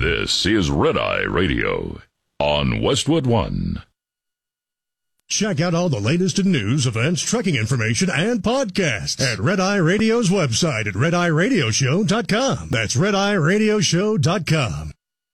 This is Red Eye Radio on Westwood One. Check out all the latest in news, events, trucking information, and podcasts at Red Eye Radio's website at redeyeradioshow.com. That's redeyeradioshow.com.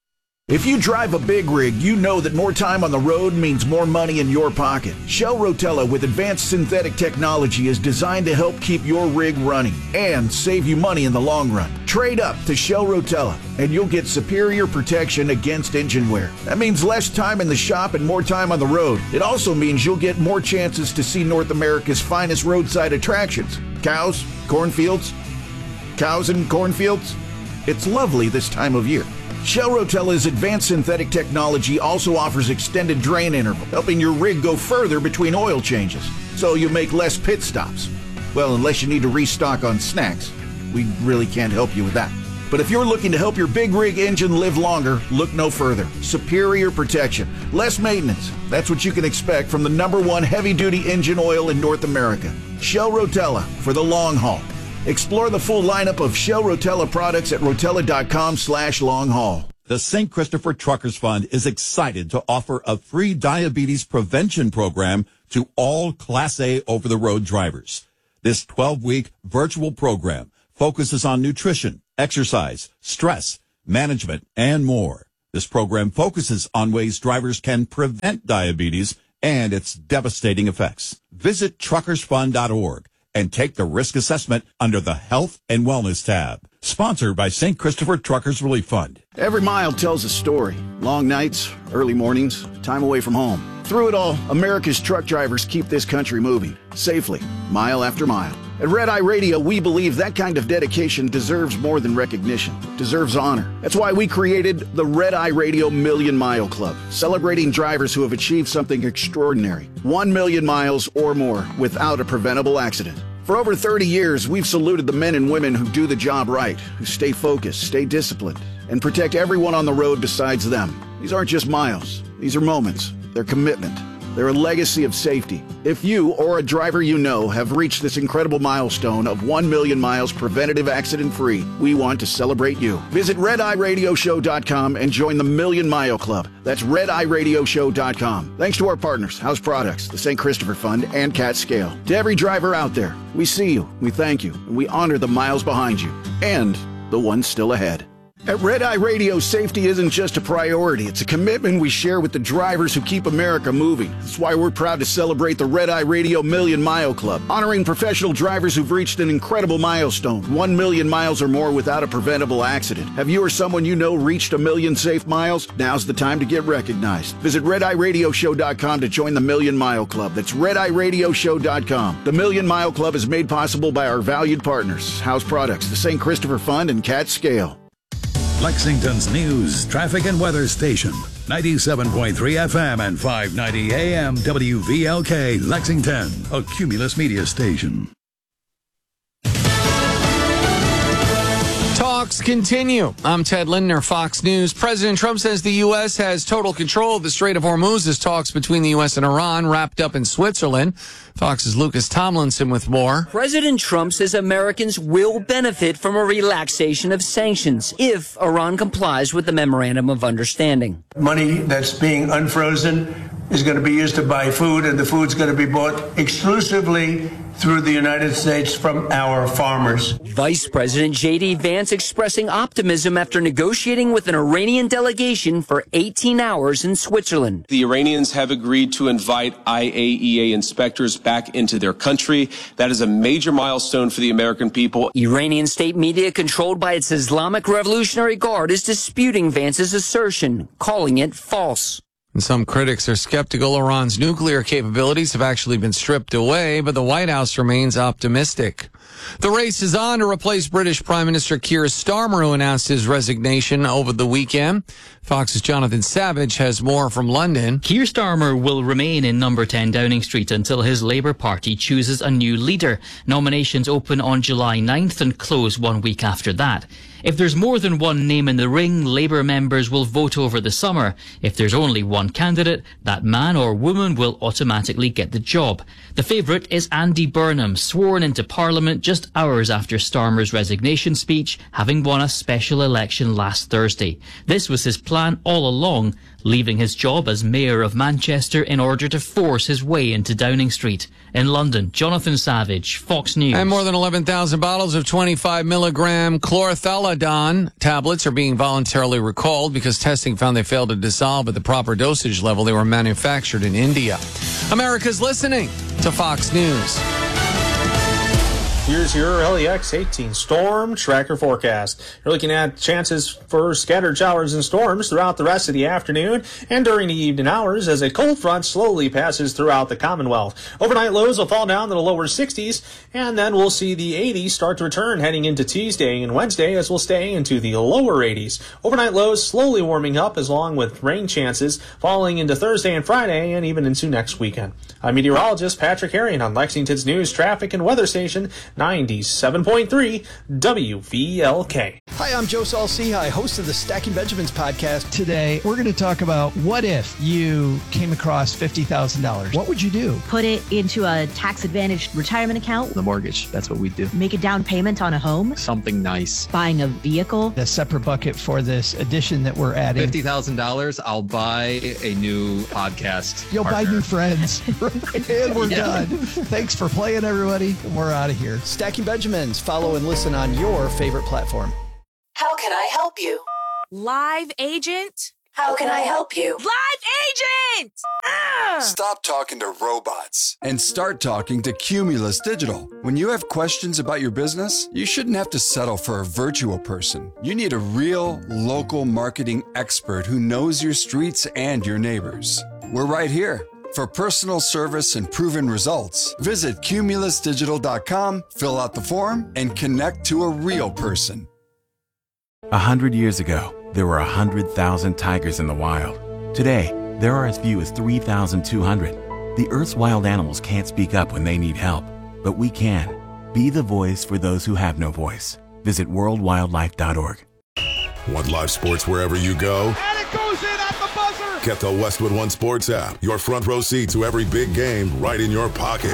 If you drive a big rig, you know that more time on the road means more money in your pocket. Shell Rotella with advanced synthetic technology is designed to help keep your rig running and save you money in the long run. Trade up to Shell Rotella and you'll get superior protection against engine wear. That means less time in the shop and more time on the road. It also means you'll get more chances to see North America's finest roadside attractions. Cows, cornfields, cows and cornfields. It's lovely this time of year. Shell Rotella's advanced synthetic technology also offers extended drain interval, helping your rig go further between oil changes, so you make less pit stops. Well, unless you need to restock on snacks. We really can't help you with that. But if you're looking to help your big rig engine live longer, look no further. Superior protection, less maintenance. That's what you can expect from the #1 heavy-duty engine oil in North America. Shell Rotella for the long haul. Explore the full lineup of Shell Rotella products at rotella.com/long-haul. The St. Christopher Truckers Fund is excited to offer a free diabetes prevention program to all Class A over-the-road drivers. This 12-week virtual program focuses on nutrition, exercise, stress, management, and more. This program focuses on ways drivers can prevent diabetes and its devastating effects. Visit truckersfund.org and take the risk assessment under the Health and Wellness tab. Sponsored by St. Christopher Truckers Relief Fund. Every mile tells a story. Long nights, early mornings, time away from home. Through it all, America's truck drivers keep this country moving, safely, mile after mile. At Red Eye Radio, we believe that kind of dedication deserves more than recognition. It deserves honor. That's why we created the Red Eye Radio Million Mile Club, celebrating drivers who have achieved something extraordinary. 1 million miles or more without a preventable accident. For over 30 years, we've saluted the men and women who do the job right, who stay focused, stay disciplined, and protect everyone on the road besides them. These aren't just miles. These are moments. They're commitment. They're a legacy of safety. If you or a driver you know have reached this incredible milestone of 1 million miles preventative accident-free, we want to celebrate you. Visit RedEyeRadioShow.com and join the Million Mile Club. That's RedEyeRadioShow.com. Thanks to our partners, House Products, the St. Christopher Fund, and Cat Scale. To every driver out there, we see you, we thank you, and we honor the miles behind you and the ones still ahead. At Red Eye Radio, safety isn't just a priority. It's a commitment we share with the drivers who keep America moving. That's why we're proud to celebrate the Red Eye Radio Million Mile Club, honoring professional drivers who've reached an incredible milestone, 1 million miles or more without a preventable accident. Have you or someone you know reached 1 million safe miles? Now's the time to get recognized. Visit RedEyeRadioShow.com to join the Million Mile Club. That's RedEyeRadioShow.com. The Million Mile Club is made possible by our valued partners, House Products, the St. Christopher Fund, and Cat Scale. Lexington's news, traffic, and weather station. 97.3 FM and 590 AM WVLK Lexington, a Cumulus media station. Talks continue. I'm Ted Lindner, Fox News. President Trump says the U.S. has total control of the Strait of Hormuz as talks between the U.S. and Iran wrapped up in Switzerland. Fox's Lucas Tomlinson with more. President Trump says Americans will benefit from a relaxation of sanctions if Iran complies with the Memorandum of Understanding. Money that's being unfrozen is going to be used to buy food, and the food's going to be bought exclusively through the United States from our farmers. Vice President J.D. Vance expressing optimism after negotiating with an Iranian delegation for 18 hours in Switzerland. The Iranians have agreed to invite IAEA inspectors back into their country. That is a major milestone for the American people. Iranian state media controlled by its Islamic Revolutionary Guard is disputing Vance's assertion, calling it false. And some critics are skeptical Iran's nuclear capabilities have actually been stripped away, but the White House remains optimistic. The race is on to replace British Prime Minister Keir Starmer, who announced his resignation over the weekend. Fox's Jonathan Savage has more from London. Keir Starmer will remain in number 10 Downing Street until his Labour Party chooses a new leader. Nominations open on July 9th and close 1 week after that. If there's more than one name in the ring, Labour members will vote over the summer. If there's only one candidate, that man or woman will automatically get the job. The favourite is Andy Burnham, sworn into Parliament just hours after Starmer's resignation speech, having won a special election last Thursday. This was his plan all along, leaving his job as Mayor of Manchester in order to force his way into Downing Street. In London, Jonathan Savage, Fox News. And more than 11,000 bottles of 25-milligram chlorthalidone tablets are being voluntarily recalled because testing found they failed to dissolve at the proper dosage level. They were manufactured in India. America's listening to Fox News. Here's your LEX 18 storm tracker forecast. You're looking at chances for scattered showers and storms throughout the rest of the afternoon and during the evening hours as a cold front slowly passes throughout the Commonwealth. Overnight lows will fall down to the lower 60s, and then we'll see the 80s start to return heading into Tuesday and Wednesday as we'll stay into the lower 80s. Overnight lows slowly warming up along with rain chances falling into Thursday and Friday and even into next weekend. I'm meteorologist Patrick Herring on Lexington's News Traffic and Weather Station 97.3 WVLK. Hi, I'm Joe Saul-Sehy, host of the Stacking Benjamins podcast. Today, we're going to talk about what if you came across $50,000? What would you do? Put it into a tax-advantaged retirement account. The mortgage, that's what we do. Make a down payment on a home. Something nice. Buying a vehicle. A separate bucket for this addition that we're adding. $50,000, I'll buy a new podcast. You'll partner. buy new friends. And we're done. Thanks for playing, everybody. We're out of here. Stacking Benjamins. Follow and listen on your favorite platform. How can I help you? Live agent? How can I help you? Live agent! Stop talking to robots and start talking to Cumulus Digital. When you have questions about your business, you shouldn't have to settle for a virtual person. You need a real, local marketing expert who knows your streets and your neighbors. We're right here. For personal service and proven results, visit cumulusdigital.com, fill out the form, and connect to a real person. 100 years ago, there were 100,000 tigers in the wild. Today, there are as few as 3,200. The Earth's wild animals can't speak up when they need help, but we can. Be the voice for those who have no voice. Visit worldwildlife.org. Want live sports wherever you go? And it goes in at the buzzer! Get the Westwood One Sports app. Your front row seat to every big game right in your pocket.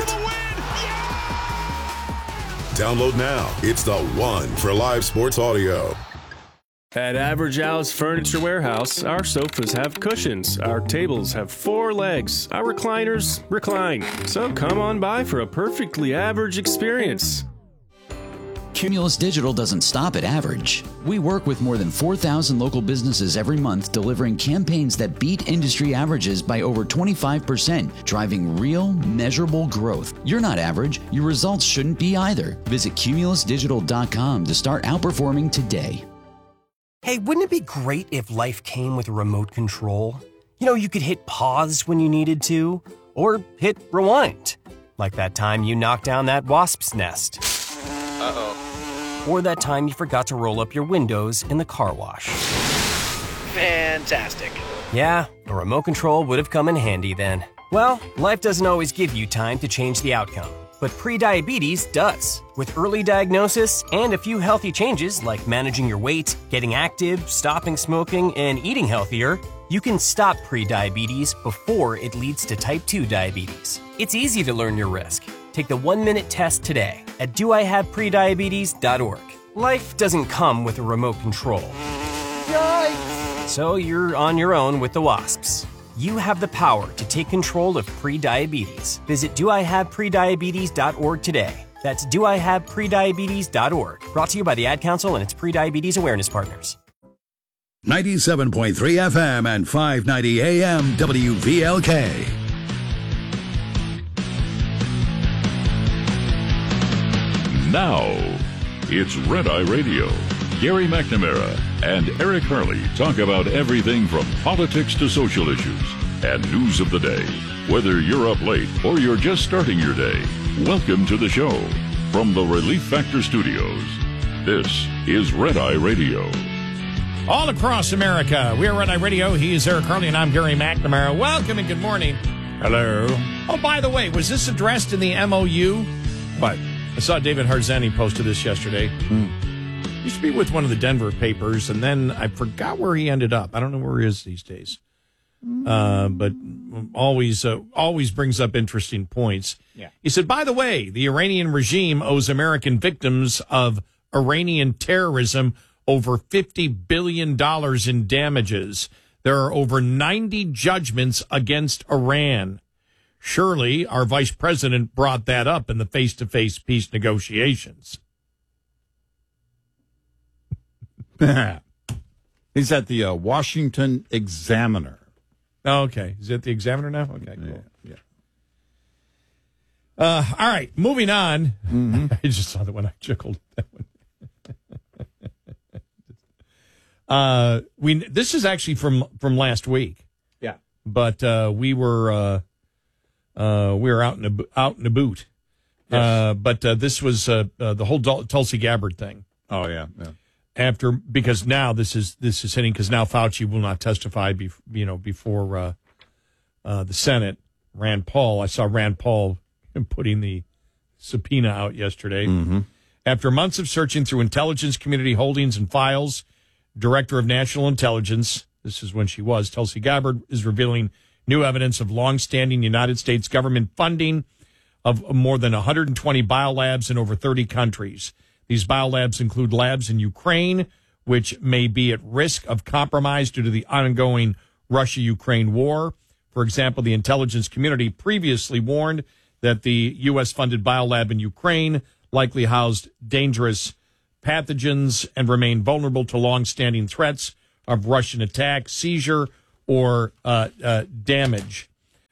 Download now. It's the one for live sports audio. At Average Al's Furniture Warehouse, our sofas have cushions, our tables have 4 legs, our recliners recline. So come on by for a perfectly average experience. Cumulus Digital doesn't stop at average. We work with more than 4,000 local businesses every month, delivering campaigns that beat industry averages by over 25%, driving real, measurable growth. You're not average. Your results shouldn't be either. Visit cumulusdigital.com to start outperforming today. Hey, wouldn't it be great if life came with a remote control? You know, you could hit pause when you needed to, or hit rewind. Like that time you knocked down that wasp's nest. Uh-oh. Or that time you forgot to roll up your windows in the car wash. Fantastic. Yeah, a remote control would have come in handy then. Well, life doesn't always give you time to change the outcome, but prediabetes does. With early diagnosis and a few healthy changes like managing your weight, getting active, stopping smoking, and eating healthier, you can stop prediabetes before it leads to type 2 diabetes. It's easy to learn your risk. Take the 1-minute test today at doihaveprediabetes.org. Life doesn't come with a remote control. Yikes! So you're on your own with the wasps. You have the power to take control of prediabetes. Visit doihaveprediabetes.org today. That's doihaveprediabetes.org. Brought to you by the Ad Council and its prediabetes awareness partners. 97.3 FM and 590 AM WVLK. Now, it's Red Eye Radio. Gary McNamara and Eric Harley talk about everything from politics to social issues and news of the day. Whether you're up late or you're just starting your day, welcome to the show. From the Relief Factor Studios, this is Red Eye Radio. All across America, we're Red Eye Radio. He is Eric Harley, and I'm Gary McNamara. Welcome and good morning. Hello. Oh, by the way, was this addressed in the MOU? What? I saw David Harzani posted this yesterday. Used to be with one of the Denver papers, and then I forgot where he ended up. I don't know where he is these days. But always brings up interesting points. Yeah. He said, by the way, the Iranian regime owes American victims of Iranian terrorism over $50 billion in damages. There are over 90 judgments against Iran. Surely our vice president brought that up in the face-to-face peace negotiations. He's at the Washington Examiner. Oh, okay. Is it the Examiner now? Okay, cool. Yeah. All right, moving on. Mm-hmm. I just saw that when I chuckled at that one. This is actually from last week. Yeah. But we were out in a boot. Yes. But this was the whole Tulsi Gabbard thing. Oh yeah. Because now this is hitting, because now Fauci will not testify before the Senate. Rand Paul, I saw Rand Paul putting the subpoena out yesterday. Mm-hmm. After months of searching through intelligence community holdings and files, Director of National Intelligence, this is when she was, Tulsi Gabbard, is revealing new evidence of longstanding United States government funding of more than 120 biolabs in over 30 countries. These biolabs include labs in Ukraine, which may be at risk of compromise due to the ongoing Russia-Ukraine war. For example, the intelligence community previously warned that the U.S.-funded biolab in Ukraine likely housed dangerous pathogens and remained vulnerable to long-standing threats of Russian attack, seizure, or damage.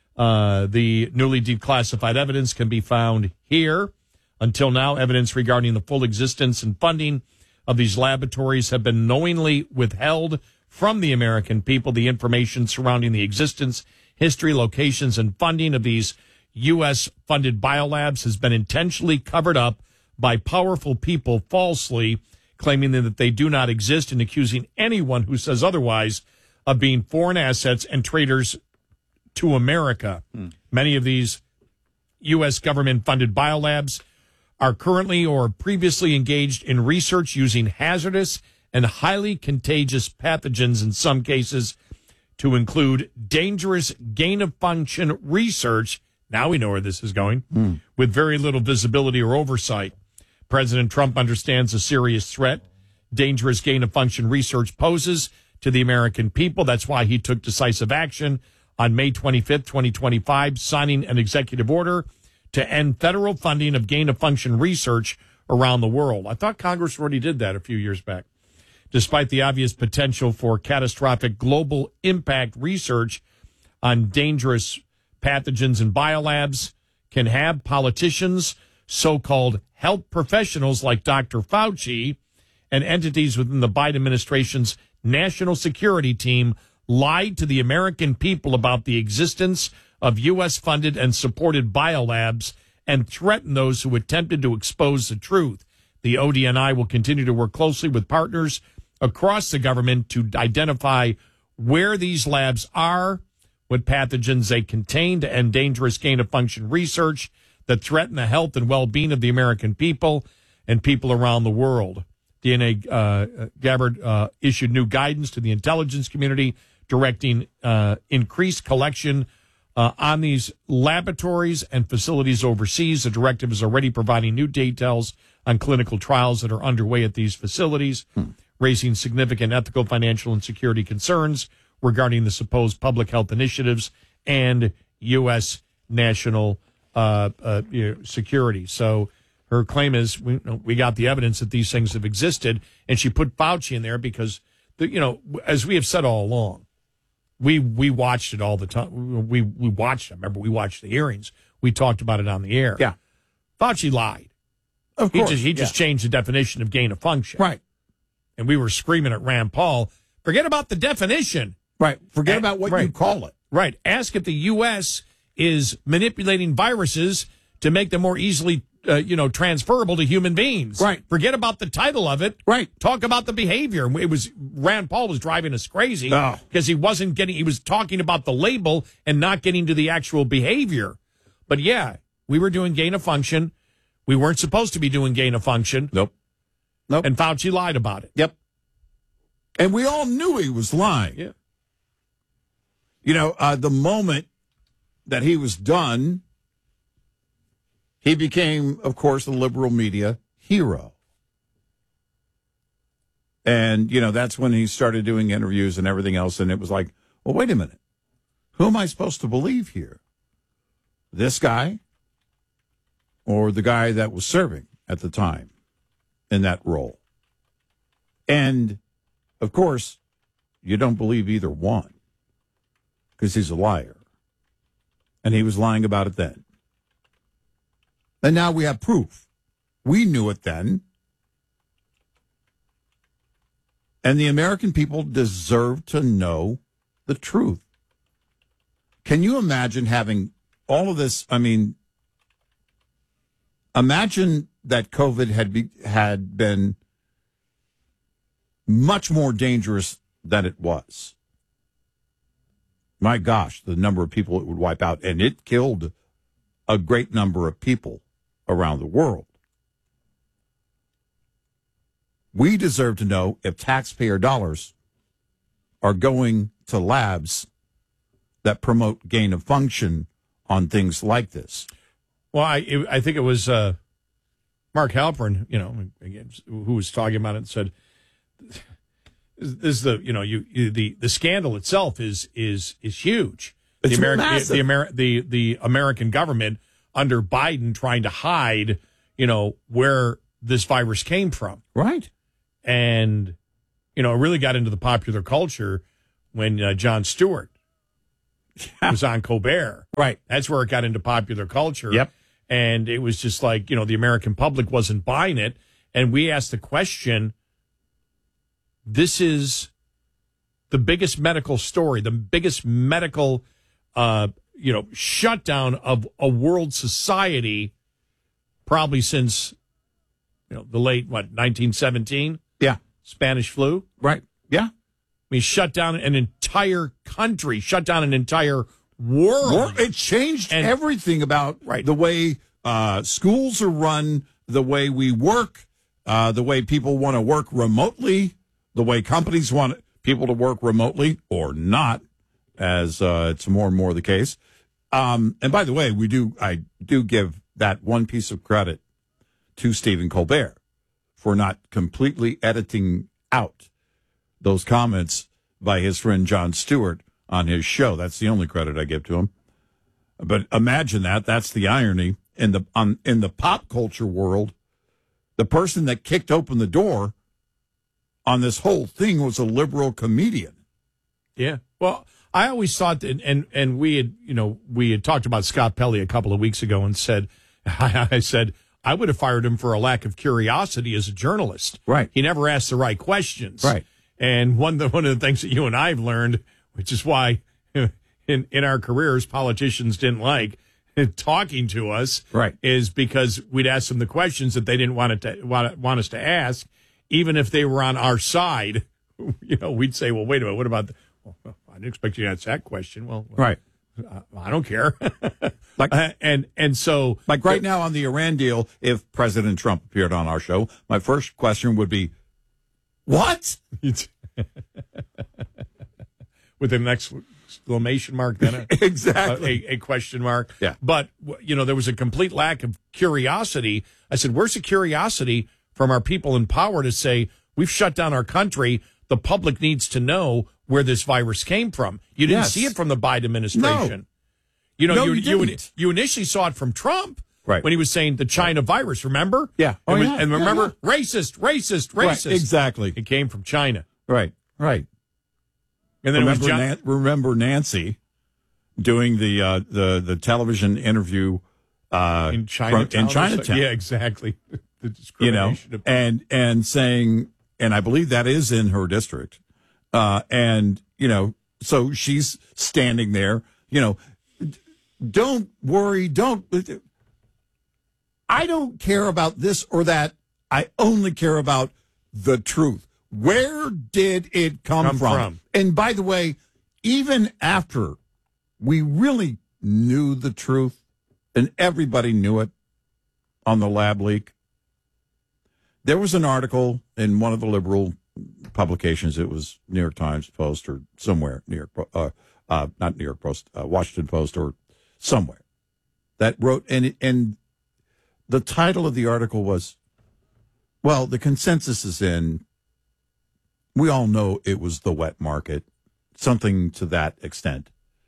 The newly declassified evidence can be found here. Until now, evidence regarding the full existence and funding of these laboratories have been knowingly withheld from the American people. The information surrounding the existence, history, locations, and funding of these U.S.-funded biolabs has been intentionally covered up by powerful people falsely, claiming that they do not exist and accusing anyone who says otherwise of being foreign assets and traitors to America. Many of these U.S. government-funded biolabs are currently or previously engaged in research using hazardous and highly contagious pathogens, in some cases to include dangerous gain-of-function research. Now we know where this is going, with very little visibility or oversight. President Trump understands the serious threat dangerous gain-of-function research poses to the American people. That's why he took decisive action on May 25th, 2025, signing an executive order to end federal funding of gain-of-function research around the world. I thought Congress already did that a few years back. Despite the obvious potential for catastrophic global impact, research on dangerous pathogens and biolabs can have politicians, so-called health professionals like Dr. Fauci, and entities within the Biden administration's national security team lied to the American people about the existence of U.S.-funded and supported biolabs and threatened those who attempted to expose the truth. The ODNI will continue to work closely with partners across the government to identify where these labs are, what pathogens they contain, to end dangerous gain-of-function research that threaten the health and well-being of the American people and people around the world. DNA Gabbard issued new guidance to the intelligence community directing increased collection on these laboratories and facilities overseas. The directive is already providing new details on clinical trials that are underway at these facilities, raising significant ethical, financial, and security concerns regarding the supposed public health initiatives and U.S. national security. So her claim is we got the evidence that these things have existed, and she put Fauci in there because, as we have said all along, we watched it all the time. We watched it. Remember, we watched the hearings. We talked about it on the air. Yeah. Fauci lied. Of course. He just changed the definition of gain of function. Right. And we were screaming at Rand Paul, forget about the definition. Right. Forget about what you call it. Right. Ask if the U.S. is manipulating viruses to make them more easily, transferable to human beings. Right. Forget about the title of it. Right. Talk about the behavior. Rand Paul was driving us crazy because he was talking about the label and not getting to the actual behavior. But yeah, we were doing gain of function. We weren't supposed to be doing gain of function. Nope. Nope. And Fauci lied about it. Yep. And we all knew he was lying. Yeah. You know, the moment that he was done, he became, of course, the liberal media hero. And, you know, that's when he started doing interviews and everything else. And it was like, well, wait a minute. Who am I supposed to believe here? This guy or the guy that was serving at the time in that role? And, of course, you don't believe either one because he's a liar. And he was lying about it then. And now we have proof. We knew it then. And the American people deserve to know the truth. Can you imagine having all of this? I mean, imagine that COVID had been much more dangerous than it was. My gosh, the number of people it would wipe out. And it killed a great number of people around the world. We deserve to know if taxpayer dollars are going to labs that promote gain of function on things like this. Well, I think it was Mark Halperin, you know, again, who was talking about it and said, "This is the scandal itself is huge. It's massive. The American government under Biden trying to hide, you know, where this virus came from, right?" And, you know, it really got into the popular culture when Jon Stewart was on Colbert. Right. That's where it got into popular culture. Yep. And it was just like, you know, the American public wasn't buying it. And we asked the question, this is the biggest medical story, the biggest medical, shutdown of a world society probably since, you know, the late, 1917? Yeah. Spanish flu. Right. Yeah. I mean, shut down an entire country, shut down an entire world. It changed everything about the way schools are run, the way we work, the way people want to work remotely, the way companies want people to work remotely or not, as it's more and more the case. And by the way, I do give that one piece of credit to Stephen Colbert for not completely editing out those comments by his friend Jon Stewart on his show. That's the only credit I give to him. But imagine that. That's the irony. In the pop culture world, the person that kicked open the door on this whole thing was a liberal comedian. Yeah. Well, I always thought that, and we had talked about Scott Pelley a couple of weeks ago and said, I said, I would have fired him for a lack of curiosity as a journalist. Right. He never asked the right questions. Right. And one of the things that you and I have learned, which is why in our careers politicians didn't like talking to us, right, is because we'd ask them the questions that they didn't want us to ask, even if they were on our side. You know, we'd say, "Well, wait a minute, what about?" I didn't expect you to answer that question. Well, right. I don't care. And so, like right now on the Iran deal, if President Trump appeared on our show, my first question would be, "What?" With an exclamation mark, then exactly a question mark. Yeah. But you know, there was a complete lack of curiosity. I said, "Where's the curiosity from our people in power to say we've shut down our country? The public needs to know where this virus came from." You didn't see it from the Biden administration. No. You know, No, you initially saw it from Trump, right, when he was saying the China virus. Remember? Yeah. And remember, racist. Right, exactly. It came from China. Right. And then remember Nancy doing the television interview in Chinatown. In Chinatown. Yeah, exactly. The you know, discrimination. and saying, and I believe that is in her district. And, you know, so she's standing there, you know, don't worry, I don't care about this or that. I only care about the truth. Where did it come from? And by the way, even after we really knew the truth and everybody knew it on the lab leak, There was an article in one of the liberal publications. It was New York Times Post or somewhere, not New York Post, Washington Post or somewhere, that wrote, and the title of the article was, well, the consensus is in, we all know it was the wet market, something to that extent.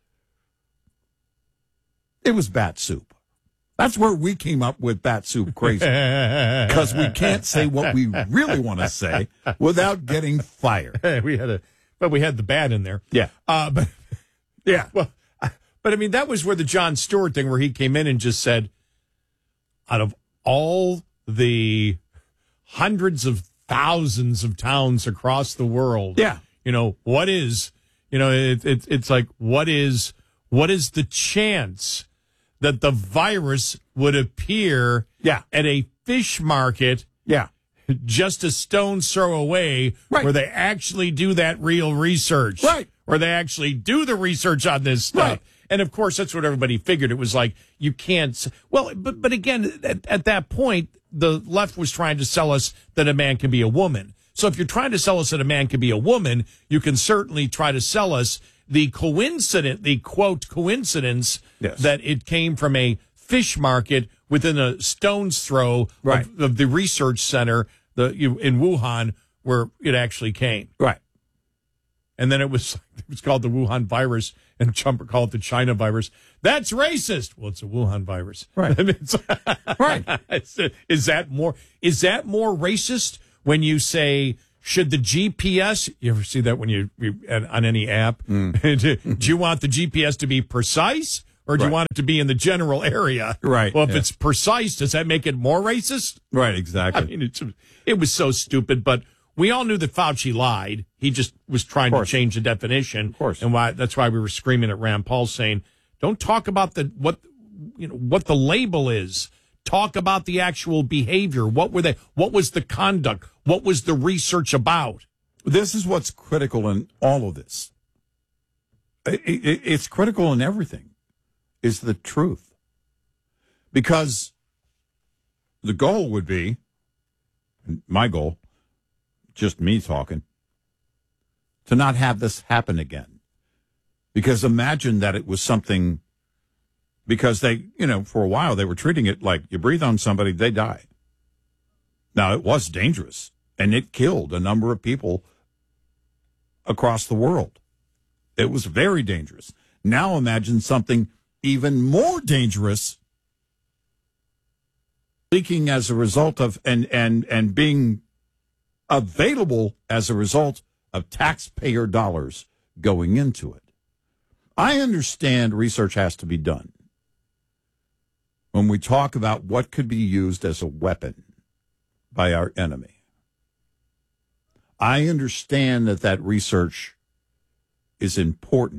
It was bat soup. That's where we came up with bat soup crazy, because we can't say what we really want to say without getting fired. We had the bat in there. Yeah. But I mean, that was where the Jon Stewart thing, where he came in and just said, out of all the hundreds of thousands of towns across the world, what is, it's like, what is the chance that the virus would appear at a fish market just a stone's throw away, where they actually do that real research, where they actually do the research on this stuff. And of course, that's what everybody figured. It was like, you can't, but again, at that point, the left was trying to sell us that a man can be a woman. So if you're trying to sell us that a man can be a woman, you can certainly try to sell us the quote coincidence that it came from a fish market within a stone's throw of the research center in Wuhan, where it actually came. Right. And then it was called the Wuhan virus, and Trump called it the China virus. That's racist. Well, it's a Wuhan virus. Right. I mean, right. Is that more racist when you say, should the GPS, you ever see that when you on any app? Do you want the GPS to be precise, or do you want it to be in the general area? Right. Well, if it's precise, does that make it more racist? Right, exactly. I mean, it was so stupid, but we all knew that Fauci lied. He just was trying to change the definition. Of course. And that's why we were screaming at Rand Paul, saying, don't talk about what the label is. Talk about the actual behavior. What was the conduct? What was the research about? This is what's critical in all of this. It's critical in everything, is the truth. Because the goal would be, my goal, just me talking, to not have this happen again. Because imagine that it was something, because they, for a while they were treating it like you breathe on somebody, they die. Now, it was dangerous, and it killed a number of people across the world. It was very dangerous. Now imagine something even more dangerous leaking as a result of, and being available as a result of taxpayer dollars going into it. I understand research has to be done when we talk about what could be used as a weapon by our enemy. I understand that research is important.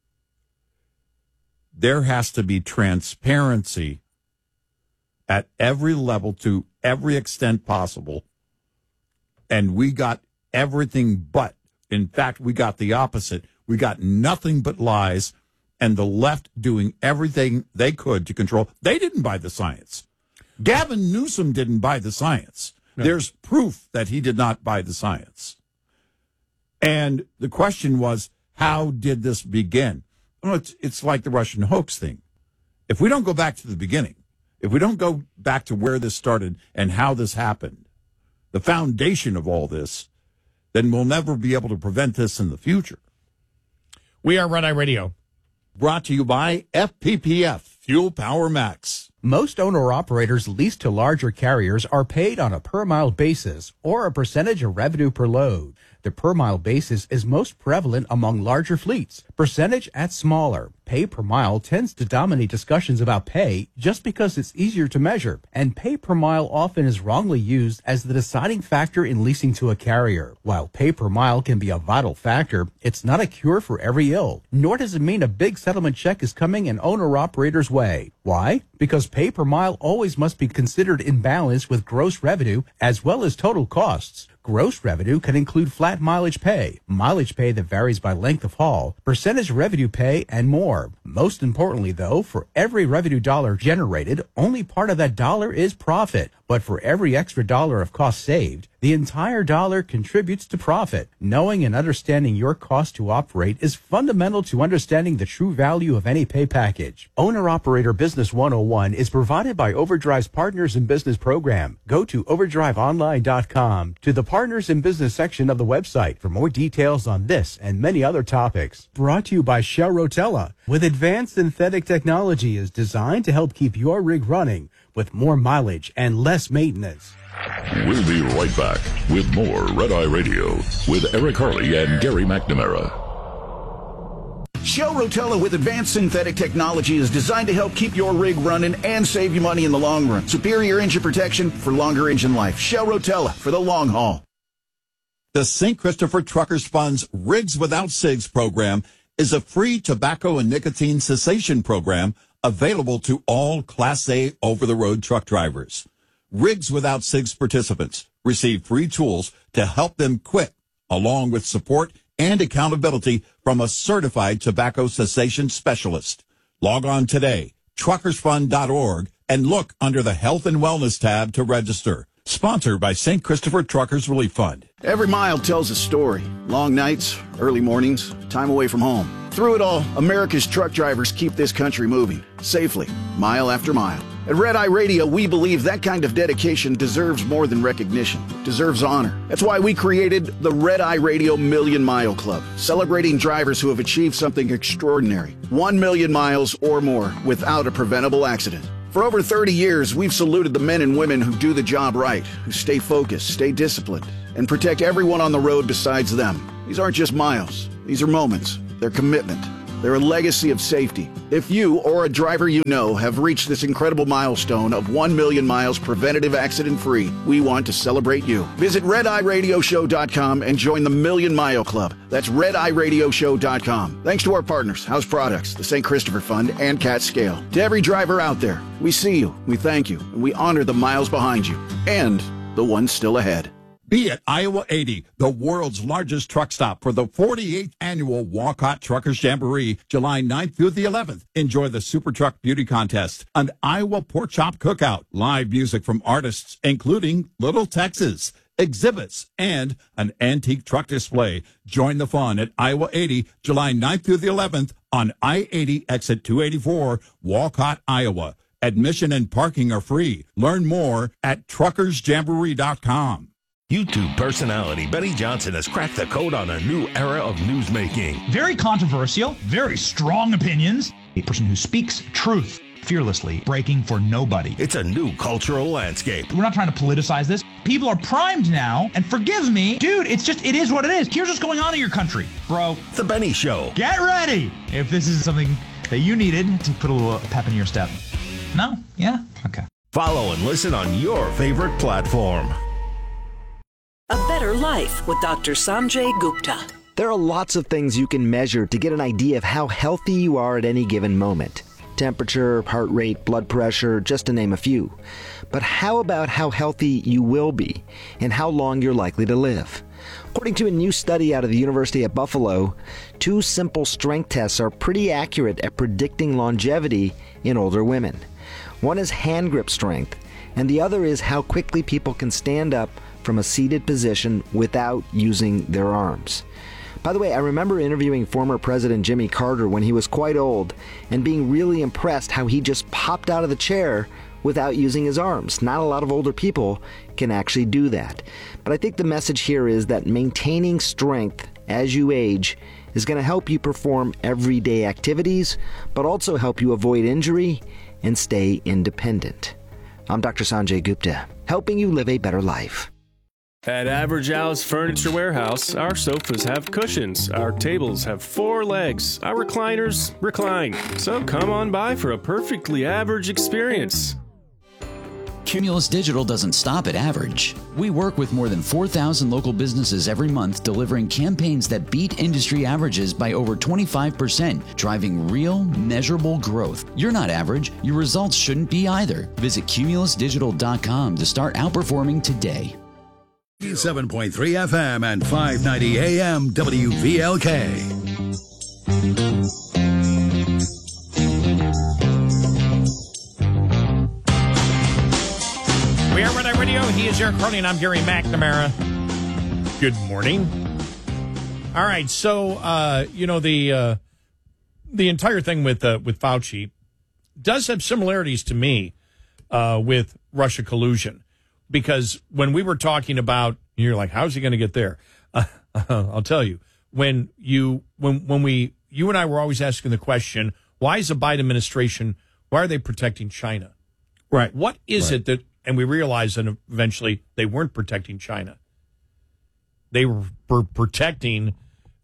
There has to be transparency at every level, to every extent possible. And we got everything but. In fact, we got the opposite. We got nothing but lies, and the left doing everything they could to control. They didn't buy the science. Gavin Newsom didn't buy the science. No. There's proof that he did not buy the science. And the question was, how did this begin? Well, it's like the Russian hoax thing. If we don't go back to the beginning, if we don't go back to where this started and how this happened, the foundation of all this, then we'll never be able to prevent this in the future. We are Red Eye Radio. Brought to you by FPPF, Fuel Power Max. Most owner-operators leased to larger carriers are paid on a per-mile basis or a percentage of revenue per load. The per-mile basis is most prevalent among larger fleets. Percentage at smaller. Pay per mile tends to dominate discussions about pay just because it's easier to measure, and pay per mile often is wrongly used as the deciding factor in leasing to a carrier. While pay per mile can be a vital factor, it's not a cure for every ill, nor does it mean a big settlement check is coming an owner-operator's way. Why? Because pay per mile always must be considered in balance with gross revenue as well as total costs. Gross revenue can include flat mileage pay, mileage pay that varies by length of haul, percentage revenue pay, and more. Most importantly, though, for every revenue dollar generated, only part of that dollar is profit. But for every extra dollar of cost saved, the entire dollar contributes to profit. Knowing and understanding your cost to operate is fundamental to understanding the true value of any pay package. Owner-Operator Business 101 is provided by Overdrive's Partners in Business program. Go to overdriveonline.com to the Partners in Business section of the website for more details on this and many other topics. Brought to you by Shell Rotella, with advanced synthetic technology is designed to help keep your rig running with more mileage and less maintenance. We'll be right back with more Red Eye Radio with Eric Harley and Gary McNamara. Shell Rotella with advanced synthetic technology is designed to help keep your rig running and save you money in the long run. Superior engine protection for longer engine life. Shell Rotella for the long haul. The St. Christopher Truckers Fund's Rigs Without Cigs program is a free tobacco and nicotine cessation program available to all Class A over-the-road truck drivers. Rigs Without Cigs participants receive free tools to help them quit, along with support and accountability from a certified tobacco cessation specialist. Log on today, truckersfund.org, and look under the Health and Wellness tab to register. Sponsored by St. Christopher Truckers Relief Fund. Every mile tells a story. Long nights, early mornings, time away from home. Through it all, America's truck drivers keep this country moving, safely, mile after mile. At Red Eye Radio, we believe that kind of dedication deserves more than recognition, deserves honor. That's why we created the Red Eye Radio Million Mile Club, celebrating drivers who have achieved something extraordinary. 1 million miles or more without a preventable accident. For over 30 years, we've saluted the men and women who do the job right, who stay focused, stay disciplined, and protect everyone on the road besides them. These aren't just miles. These are moments. They're commitment. They're a legacy of safety. If you or a driver you know have reached this incredible milestone of 1 million miles preventative accident-free, we want to celebrate you. Visit RedEyeRadioShow.com and join the Million Mile Club. That's RedEyeRadioShow.com. Thanks to our partners, House Products, the St. Christopher Fund, and Cat Scale. To every driver out there, we see you, we thank you, and we honor the miles behind you and the ones still ahead. Be at Iowa 80, the world's largest truck stop for the 48th annual Walcott Truckers Jamboree, July 9th through the 11th. Enjoy the Super Truck Beauty Contest, an Iowa Pork Chop Cookout, live music from artists including Little Texas, exhibits, and an antique truck display. Join the fun at Iowa 80, July 9th through the 11th on I-80 exit 284, Walcott, Iowa. Admission and parking are free. Learn more at truckersjamboree.com. YouTube personality Benny Johnson has cracked the code on a new era of newsmaking. Very controversial, very strong opinions. A person who speaks truth fearlessly, breaking for nobody. It's a new cultural landscape. We're not trying to politicize this. People are primed now, and forgive me, dude, it is what it is. Here's what's going on in your country, bro. The Benny Show. Get ready if this is something that you needed to put a little pep in your step. No? Yeah? Okay. Follow and listen on your favorite platform. A Better Life with Dr. Sanjay Gupta. There are lots of things you can measure to get an idea of how healthy you are at any given moment. Temperature, heart rate, blood pressure, just to name a few. But how about how healthy you will be and how long you're likely to live? According to a new study out of the University of Buffalo, 2 simple strength tests are pretty accurate at predicting longevity in older women. One is hand grip strength, and the other is how quickly people can stand up from a seated position without using their arms. By the way, I remember interviewing former President Jimmy Carter when he was quite old and being really impressed how he just popped out of the chair without using his arms. Not a lot of older people can actually do that. But I think the message here is that maintaining strength as you age is going to help you perform everyday activities, but also help you avoid injury and stay independent. I'm Dr. Sanjay Gupta, helping you live a better life. At Average Al's Furniture Warehouse, our sofas have cushions, our tables have 4 legs, our recliners recline. So come on by for a perfectly average experience. Cumulus Digital doesn't stop at average. We work with more than 4,000 local businesses every month, delivering campaigns that beat industry averages by over 25%, driving real, measurable growth. You're not average. Your results shouldn't be either. Visit cumulusdigital.com to start outperforming today. 87.3 FM and 590 AM WVLK. We are Red Eye Radio. He is Eric Harley, and I'm Gary McNamara. Good morning. All right, so the entire thing with Fauci does have similarities to me with Russia collusion, because when we were talking about, you're like, how's he going to get there? I'll tell you, when you and I were always asking the question, why is the Biden administration, why are they protecting China? Right. What is it that, and we realized that eventually they weren't protecting China. They were protecting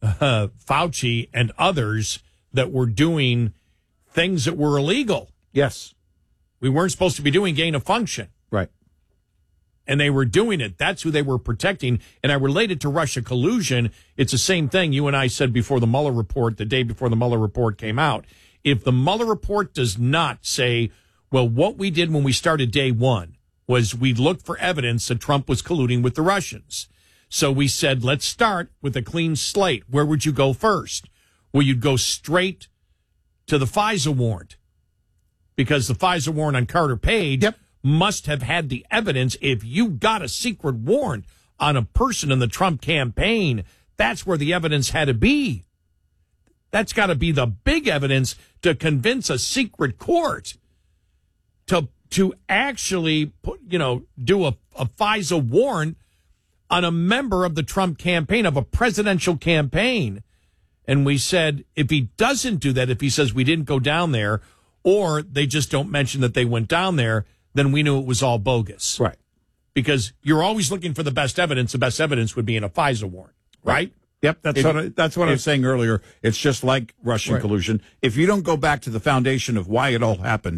Fauci and others that were doing things that were illegal. Yes. We weren't supposed to be doing gain of function. Right. And they were doing it. That's who they were protecting. And I related to Russia collusion. It's the same thing you and I said before the Mueller report, the day before the Mueller report came out. If the Mueller report does not say, well, what we did when we started day one was we looked for evidence that Trump was colluding with the Russians. So we said, let's start with a clean slate. Where would you go first? Well, you'd go straight to the FISA warrant, because the FISA warrant on Carter Page must have had the evidence. If you got a secret warrant on a person in the Trump campaign, that's where the evidence had to be. That's got to be the big evidence to convince a secret court to actually do a FISA warrant on a member of the Trump campaign, of a presidential campaign. And we said, if he doesn't do that, if he says we didn't go down there, or they just don't mention that they went down there, then we knew it was all bogus. Right. Because you're always looking for the best evidence. The best evidence would be in a FISA warrant, right? Yep, that's what I was saying earlier. It's just like Russian collusion. If you don't go back to the foundation of why it all happened,